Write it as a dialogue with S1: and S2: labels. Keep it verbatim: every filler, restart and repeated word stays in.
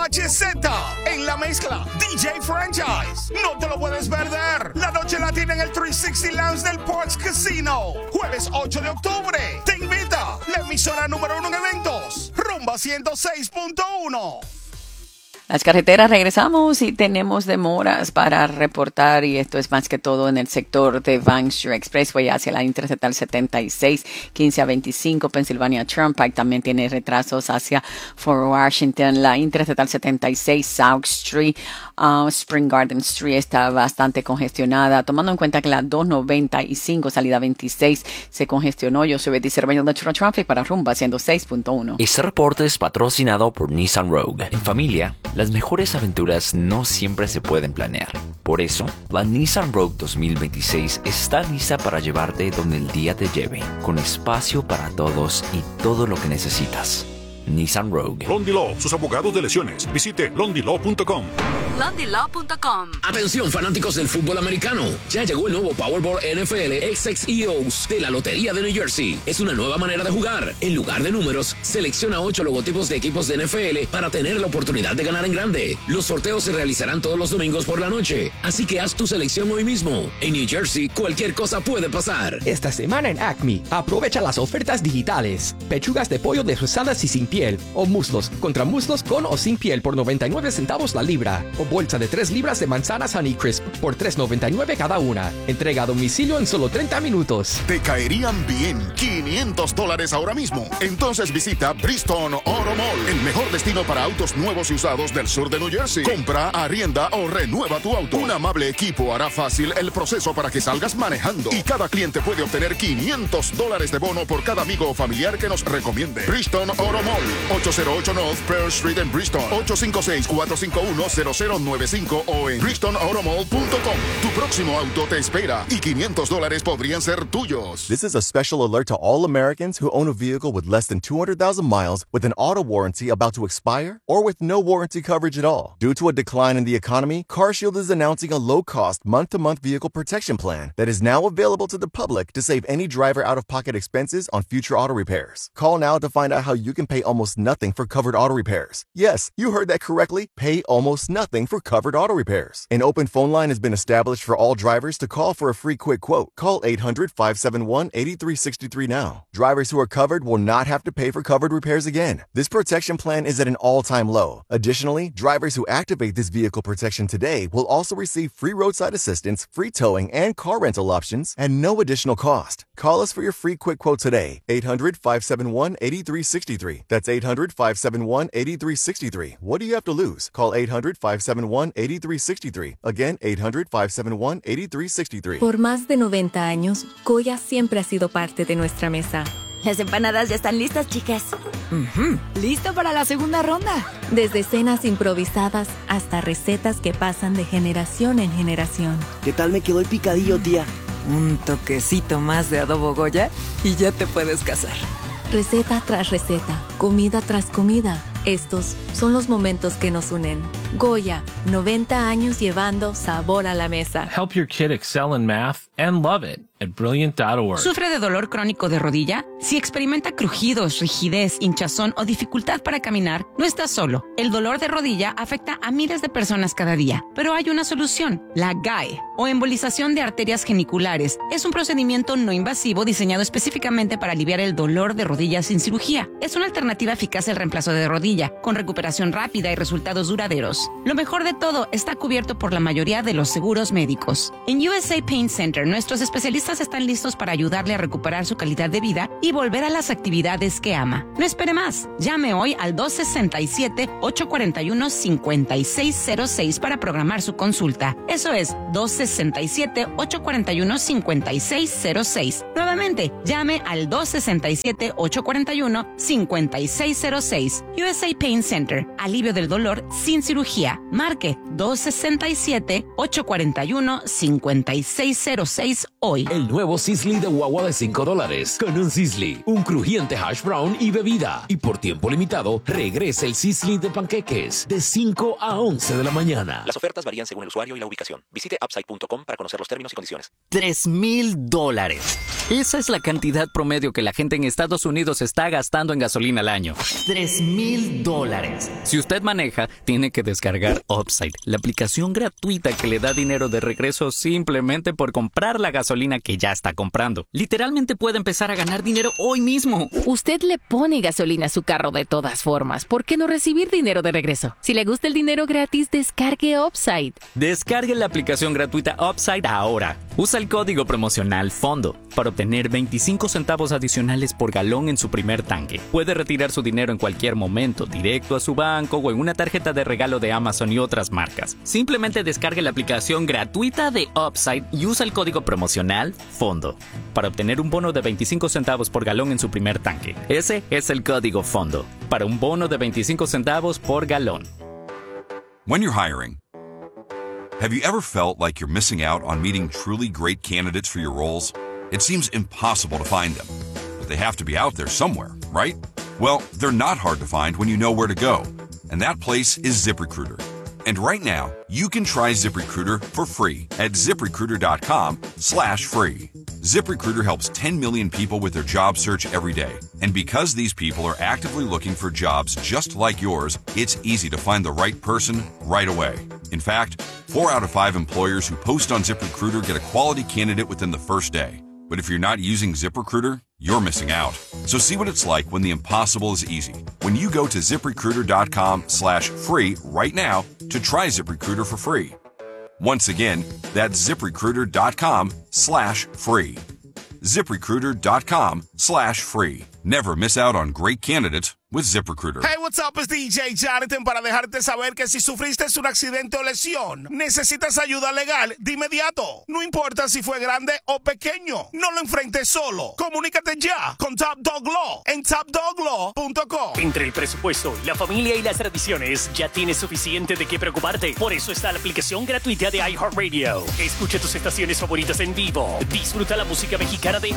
S1: H Z. En la mezcla, D J Franchise. No te lo puedes perder. La noche latina en el trescientos sesenta Lounge del Parks Casino. Jueves ocho de octubre. Te invita la emisora número uno en eventos. Rumba ciento seis punto uno.
S2: Las carreteras, regresamos y tenemos demoras para reportar, y esto es más que todo en el sector de Vine Street Expressway hacia la Interestatal setenta y seis, quince a veinticinco, Pennsylvania Turnpike. También tiene retrasos hacia Fort Washington. La Interestatal setenta y seis, South Street, uh, Spring Garden Street está bastante congestionada, tomando en cuenta que la doscientos noventa y cinco, salida veintiséis, se congestionó. Yo soy Betty Cerveño de Metro Traffic para Rumba ciento seis punto uno.
S3: Este reporte es patrocinado por Nissan Rogue. En familia, las mejores aventuras no siempre se pueden planear. Por eso, la Nissan Rogue dos mil veintiséis está lista para llevarte donde el día te lleve, con espacio para todos y todo lo que necesitas. Nissan Rogue.
S4: Londy Law, sus abogados de lesiones. Visite londy law punto com.
S5: londy law punto com.
S6: Atención, fanáticos del fútbol americano. Ya llegó el nuevo Powerball N F L X X E Os de la Lotería de New Jersey. Es una nueva manera de jugar. En lugar de números, selecciona ocho logotipos de equipos de N F L para tener la oportunidad de ganar en grande. Los sorteos se realizarán todos los domingos por la noche. Así que haz tu selección hoy mismo. En New Jersey, cualquier cosa puede pasar.
S7: Esta semana en Acme, aprovecha las ofertas digitales. Pechugas de pollo desrozadas y sin piel, o muslos contra muslos con o sin piel por noventa y nueve centavos la libra, o bolsa de tres libras de manzanas Honeycrisp por tres noventa y nueve cada una. Entrega a domicilio en solo treinta minutos.
S8: Te caerían bien quinientos dólares ahora mismo. Entonces visita Bristol Auto Mall, el mejor destino para autos nuevos y usados del sur de New Jersey. Compra, arrienda o renueva tu auto. Un amable equipo hará fácil el proceso para que salgas manejando, y cada cliente puede obtener quinientos dólares de bono por cada amigo o familiar que nos recomiende. Bristol Auto Mall, ocho cero ocho North Pearl Street en Bristol, ocho cinco seis, cuatro cinco uno, cero cero nueve cinco o en bristol auto mall punto com. Tu próximo auto te espera y quinientos dólares podrían ser tuyos.
S9: This is a special alert to all Americans who own a vehicle with less than two hundred thousand miles with an auto warranty about to expire or with no warranty coverage at all. Due to a decline in the economy, CarShield is announcing a low-cost month-to-month vehicle protection plan that is now available to the public to save any driver out-of-pocket expenses on future auto repairs. Call now to find out how you can pay almost nothing for covered auto repairs. Yes, you heard that correctly. Pay almost nothing for covered auto repairs. An open phone line has been established for all drivers to call for a free quick quote. Call eight hundred, five seven one, eight three six three now. Drivers who are covered will not have to pay for covered repairs again. This protection plan is at an all-time low. Additionally, drivers who activate this vehicle protection today will also receive free roadside assistance, free towing, and car rental options at no additional cost. Call us for your free quick quote today. eight hundred, five seven one, eight three six three. That's eight hundred, five seven one, eight three six three. What do you have to lose? Call eight hundred, five seven one, eight three six three. Again, eight hundred, five seven one, eight three six three.
S10: Por más de noventa años, Goya siempre ha sido parte de nuestra mesa.
S5: Las empanadas ya están listas, chicas.
S11: Uh-huh. ¿Listo para la segunda ronda?
S10: Desde cenas improvisadas hasta recetas que pasan de generación en generación.
S12: ¿Qué tal me quedó el picadillo, tía?
S11: Un toquecito más de adobo Goya y ya te puedes casar.
S10: Receta tras receta, comida tras comida. Estos son los momentos que nos unen. Goya, noventa años llevando sabor a la mesa.
S13: Help your kid excel in math and love it at brilliant dot org.
S14: ¿Sufre de dolor crónico de rodilla? Si experimenta crujidos, rigidez, hinchazón o dificultad para caminar, no estás solo. El dolor de rodilla afecta a miles de personas cada día, pero hay una solución, la G A E, o embolización de arterias geniculares. Es un procedimiento no invasivo diseñado específicamente para aliviar el dolor de rodillas sin cirugía. Es una alternativa eficaz al reemplazo de rodilla, con recuperación rápida y resultados duraderos. Lo mejor de todo, está cubierto por la mayoría de los seguros médicos. En U S A Pain Center, nuestros especialistas están listos para ayudarle a recuperar su calidad de vida y volver a las actividades que ama. No espere más. Llame hoy al dos seis siete, ocho cuatro uno, cinco seis cero seis para programar su consulta. Eso es dos seis siete, ocho cuatro uno, cinco seis cero seis. Nuevamente, llame al dos seis siete, ocho cuatro uno, cinco seis cero seis. U S A Pain Center. Alivio del dolor sin cirugía. Marque dos seis siete, ocho cuatro uno, cinco seis cero seis hoy.
S6: el nuevo Sizzli de guagua de cinco dólares. Con un Sizzli, un crujiente hash brown y bebida. Y por tiempo limitado, regresa el Sizzli de panqueques de cinco a once de la mañana.
S15: Las ofertas varían según el usuario y la ubicación. Visite upside punto com para conocer los términos y condiciones.
S16: Tres mil dólares. Esa es la cantidad promedio que la gente en Estados Unidos está gastando en gasolina al año. Tres mil dólares. Si usted maneja, tiene que descargar Upside, la aplicación gratuita que le da dinero de regreso simplemente por comprar la gasolina que ya está comprando. Literalmente puede empezar a ganar dinero hoy mismo.
S17: Usted le pone gasolina a su carro de todas formas. ¿Por qué no recibir dinero de regreso? Si le gusta el dinero gratis, descargue Upside.
S16: Descargue la aplicación gratuita Upside ahora. Usa el código promocional FONDO para obtener veinticinco centavos adicionales por galón en su primer tanque. Puede retirar su dinero en cualquier momento, directo a su banco o en una tarjeta de regalo de Amazon y otras marcas. Simplemente descargue la aplicación gratuita de Upside y usa el código promocional FONDO para obtener un bono de veinticinco centavos por galón en su primer tanque. Ese es el código FONDO para un bono de veinticinco centavos por galón.
S18: When you're hiring, have you ever felt like you're missing out on meeting truly great candidates for your roles? It seems impossible to find them, but they have to be out there somewhere, right? Well, they're not hard to find when you know where to go, and that place is ZipRecruiter. And right now, you can try ZipRecruiter for free at ZipRecruiter.com slash free. ZipRecruiter helps ten million people with their job search every day. And because these people are actively looking for jobs just like yours, it's easy to find the right person right away. In fact, four out of five employers who post on ZipRecruiter get a quality candidate within the first day. But if you're not using ZipRecruiter, you're missing out. So see what it's like when the impossible is easy. When you go to ZipRecruiter.com slash free right now to try ZipRecruiter for free. Once again, that's ZipRecruiter.com slash free. ZipRecruiter.com slash free. Never miss out on great candidates with ZipRecruiter.
S1: Hey, what's up? Es D J Jonathan para dejarte saber que si sufriste un accidente o lesión, necesitas ayuda legal de inmediato. No importa si fue grande o pequeño. No lo enfrentes solo. Comunícate ya con Top Dog Law en top dog law punto com.
S19: Entre el presupuesto, la familia y las tradiciones, ya tienes suficiente de qué preocuparte. Por eso está la aplicación gratuita de iHeartRadio. Escucha tus estaciones favoritas en vivo. Disfruta la música mexicana de